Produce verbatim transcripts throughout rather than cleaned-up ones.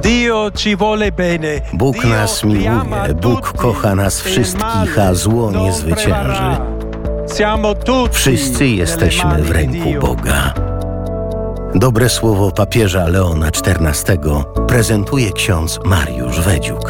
Bóg nas miłuje, Bóg kocha nas wszystkich, a zło nie zwycięży. Wszyscy jesteśmy w ręku Boga. Dobre słowo papieża Leona czternastego prezentuje ksiądz Mariusz Wedziuk.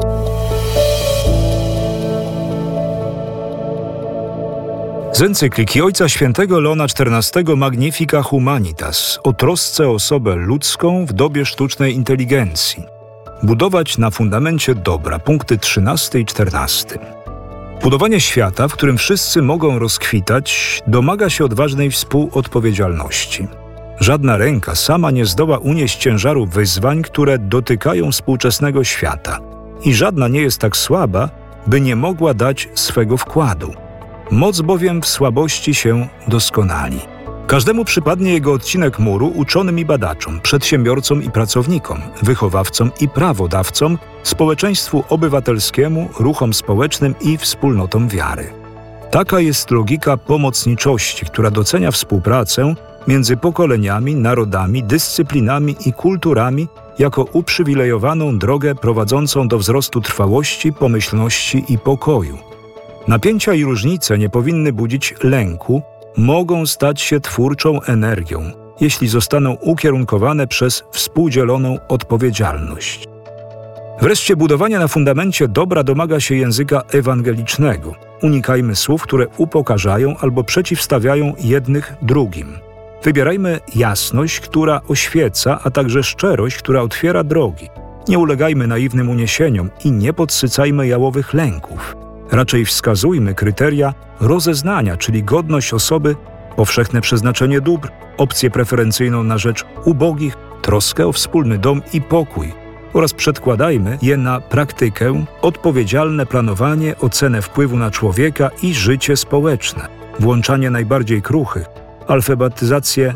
Z encykliki Ojca Świętego Leona czternastego Magnifica Humanitas o trosce o osobę ludzką w dobie sztucznej inteligencji. Budować na fundamencie dobra, punkty trzynasty i czternasty. Budowanie świata, w którym wszyscy mogą rozkwitać, domaga się odważnej współodpowiedzialności. Żadna ręka sama nie zdoła unieść ciężaru wyzwań, które dotykają współczesnego świata. I żadna nie jest tak słaba, by nie mogła dać swego wkładu. Moc bowiem w słabości się doskonali. Każdemu przypadnie jego odcinek muru uczonym i badaczom, przedsiębiorcom i pracownikom, wychowawcom i prawodawcom, społeczeństwu obywatelskiemu, ruchom społecznym i wspólnotom wiary. Taka jest logika pomocniczości, która docenia współpracę między pokoleniami, narodami, dyscyplinami i kulturami jako uprzywilejowaną drogę prowadzącą do wzrostu trwałości, pomyślności i pokoju. Napięcia i różnice nie powinny budzić lęku, mogą stać się twórczą energią, jeśli zostaną ukierunkowane przez współdzieloną odpowiedzialność. Wreszcie budowanie na fundamencie dobra domaga się języka ewangelicznego. Unikajmy słów, które upokarzają albo przeciwstawiają jednych drugim. Wybierajmy jasność, która oświeca, a także szczerość, która otwiera drogi. Nie ulegajmy naiwnym uniesieniom i nie podsycajmy jałowych lęków. Raczej wskazujmy kryteria rozeznania, czyli godność osoby, powszechne przeznaczenie dóbr, opcję preferencyjną na rzecz ubogich, troskę o wspólny dom i pokój oraz przedkładajmy je na praktykę, odpowiedzialne planowanie, ocenę wpływu na człowieka i życie społeczne, włączanie najbardziej kruchych, alfabetyzację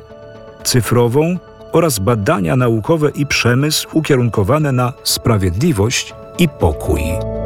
cyfrową oraz badania naukowe i przemysł ukierunkowane na sprawiedliwość i pokój.